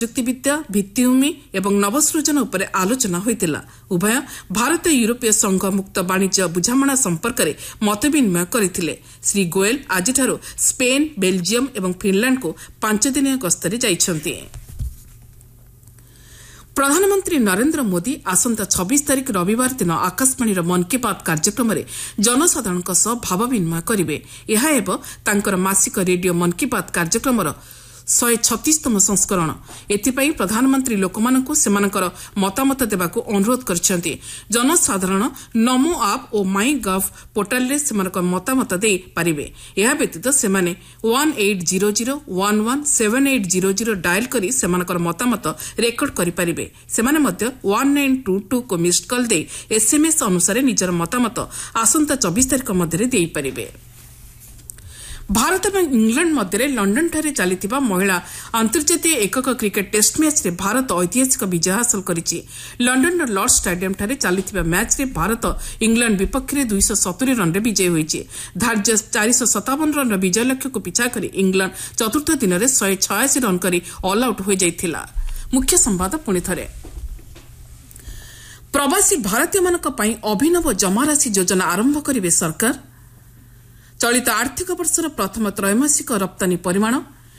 प्रजुक्तिविद्या भित्तिभूमि एवं नवसृजन उपर आलोचना होइतिला। उभय भारत यूरोपीय संघ मुक्त वाणिज्य बुझामणा संपर्क में मत विनिमय करथिले। श्री गोयल आजिठारु स्पेन, बेल्जियम एवं फिनलैंड को 5 दिनिया गस्तरे जाइछन्ति। प्रधानमंत्री नरेंद्र मोदी आसंता 26 तारिख रविवार दिन आकाशवाणी मन की बात कार्यक्रम में जनसाधारण भाव विनिमय करेंगे। यह तांकर मासिक रेडियो मन की बात कार्यक्रम 136तम संस्करण। एथिपाई प्रधानमंत्री लोकमानंकु सेमानकर मतामत देबाकु अनुरोध करछन्ति। जनसाधारण नमो आप और माई गव पोर्टाल रे सेमानकर मतामत दे पारिबे। एहा व्यतीत सेमाने 1800117800 डायल करी सेमानकर मतामत रेकर्ड करि पारिबे। सेमाने मध्य 1922 को मिस्ड कॉल दे एसएमएस अनुसार निजर मतामत आसंता 24 तारिख मध्य देई पारिबे। भारत और इंग्लैंड मध्य लंडन ठारे चली महिला अंतर्जातीय एकक क्रिकेट टेस्ट मैच रे भारत ऐतिहासिक विजय हासिल करिछि। लंडन लॉर्ड्स स्टेडियम ठारे चली मैच रे भारत इंग्लैंड विपक्ष में 270 रन विजय होइछि। धार्य 457 रन विजय लक्ष्य को पिछा कर इंग्लैंड चतुर्थ दिन में 186 रन कर ऑल आउट हो जाइथिला। मुख्य संवाद पुणी थरे। प्रवासी भारतीय मानक पई अभिनव जमाराशि योजना आरंभ करिवे सरकार। चलित आर्थिक वर्षर प्रथम त्रैमासिक रप्तानी परिमाण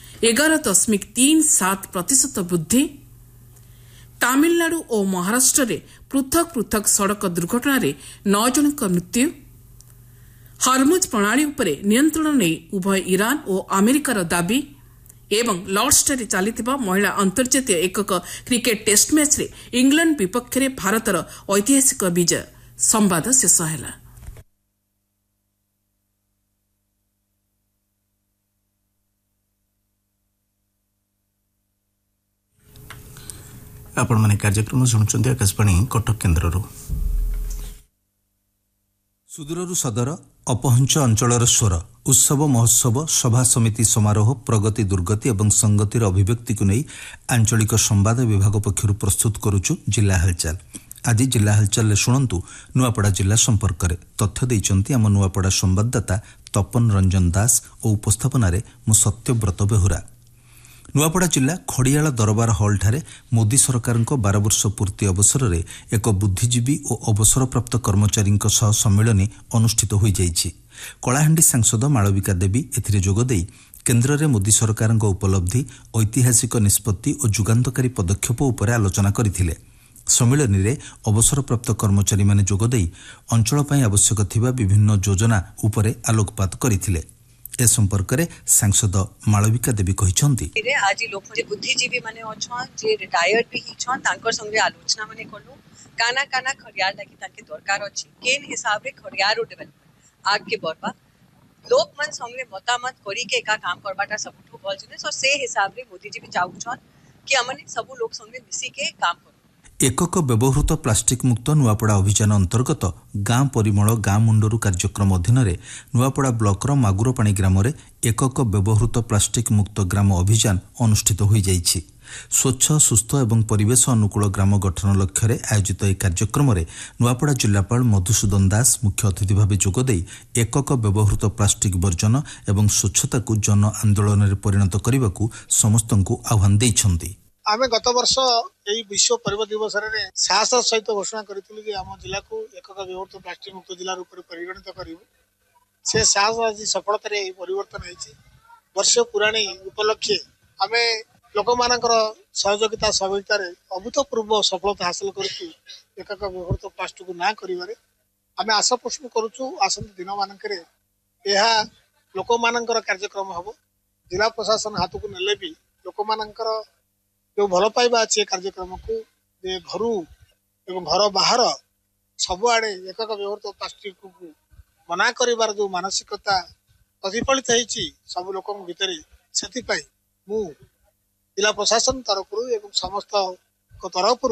11.37% वृद्धि। तामिलनाडु और महाराष्ट्र में पृथक पृथक सड़क दुर्घटना 9 जनक मृत्यु। हरमुज प्रणाली उपरे नियंत्रण नहीं उभय ईरान और अमेरिकार दाबी। एवं लॉर्ड्स ठारे चली महिला अंतर्जातीय एकक क्रिकेट टेस्ट मैच रे इंग्लैंड विपक्ष में भारतर ऐतिहासिक विजय। संवाद शेष है। आपण माने कार्यक्रम शुणुचंती आकाशवाणी कटक केन्द्ररू। सुदूररू सदर अपहंच अंचलर स्वर उत्सव महोत्सव सभा समिति समारोह प्रगति दुर्गति एवं संगतिर अभिव्यक्ति को नहीं आंचलिक संवाद विभाग पक्षर प्रस्तुत करुचु जिला हालचाल। आज जिला हालचाल शुणु नुआपड़ा जिला संपर्क में तथ्य देइचंती आम नुआपड़ा संवाददाता तपन रंजन दास और उपस्थापन मु सत्यव्रत बेहुरा। नुआपड़ा जिला खड़ियाल दरबार हल ठारे मोदी सरकार 12 वर्ष पूर्ति अवसर में एक बुद्धिजीवी और अवसरप्राप्त कर्मचारी सम्मेलन अनुष्ठित हो जाइछि। कलाहांडी सांसद मालविका देवी एथिरे जोगदे केन्द्र में मोदी सरकार उपलब्धि ऐतिहासिक निष्पत्ति और जुगान्तकारी पदक्षेप उपर आलोचना करथिले। सम्मेलन में अवसरप्राप्त कर्मचारी माने जोगदे अंचल पई आवश्यक थिबा विभिन्न योजना उपर आलोकपात करथिले। ए संपर्क में सांसद मालविका देवी कहिसंती आज लोक बुद्धिजीवी माने अछन जे रिटायर्ड भी हिछन तांकर संगे आलोचना माने करलो काना काना खड़ियार लागी ताके दरकार अछि केन हिसाब रे खड़ियार रो डेवलपमेंट आगे बढ़बा लोक मन संगे मतामत करी के का काम करबाटा सबठो भल जने सो से हिसाब रे बुद्धिजीवी चाउछन कि हमने सब लोक संगे मिसी के काम करू। एकक व्यवहृत प्लास्टिक मुक्त नुआपड़ा अभियान अंतर्गत गाँ परिमल गाँ मुंडरू कार्यक्रम अधीन नुआपड़ा ब्लॉक मागुरपाणी ग्राम में एकक व्यवहृत प्लास्टिक मुक्त ग्राम अभियान अनुष्ठित हो जाइछि। स्वच्छ सुस्थ एवं परिवेश अनुकूल ग्राम गठन लक्ष्य में आयोजित यह कार्यक्रम में नुआपड़ा जिलापाल मधुसूदन दास मुख्य अतिथि भाव जोगदे एकक व्यवहृत प्लास्टिक वर्जन एवं स्वच्छता को जन आंदोलन में परिणत करने को समस्त आह्वान देइछन्ति। आमे गत वर्ष यही विश्व परिवेश दिवस रे साहस सहित घोषणा करितलु जे आम जिला को एकक व्यवहृत प्लास्टिक मुक्त जिला रूप में परिगणित करिवु। से साहस आज सफलता रे परिवर्तन होइछि। वर्ष पुराणी उपलक्षे आमे लोक मानकर सहयोगिता सहभागिता रे अभूतपूर्व सफलता हासिल करछु। एकक व्यवहृत प्लास्टिक को ना करिवारे आमे आशा पोषण करूछु आसंत दिन मानकरे एहा लोक मानकर कार्यक्रम हबो। जिला प्रशासन हाथ को नेले भी लोक मानकर जो भल पाइबा अच्छे कार्यक्रम को घर एवं घर बाहर सबुआड़े एकक व्यवहृत प्लास्टिक को मना करिवार जो मानसिकता प्रतिफलित होइछि सब लोक भितर से मु जिला प्रशासन तरफ एवं समस्त तरफ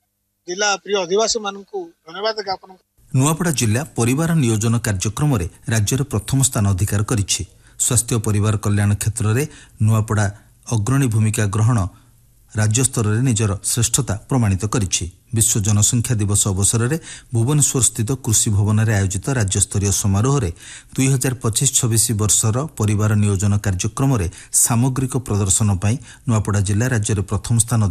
जिला प्रिय अधिवासी मानकु धन्यवाद ज्ञापन। नुआपड़ा जिला परिवार नियोजन कार्यक्रम में राज्य में प्रथम स्थान अधिकार करिछि। स्वास्थ्य परिवार कल्याण क्षेत्र में नुआपड़ा अग्रणी भूमिका ग्रहण राज्य स्तर में निजर श्रेष्ठता प्रमाणित करिछि। विश्व जनसंख्या दिवस अवसर में भुवनेश्वर स्थित कृषि भवन में आयोजित राज्यस्तरीय समारोह में 2025-26 वर्षर परिवार नियोजन कार्यक्रम में सामग्रिक प्रदर्शन पर नुआपड़ा जिला राज्य में प्रथम स्थान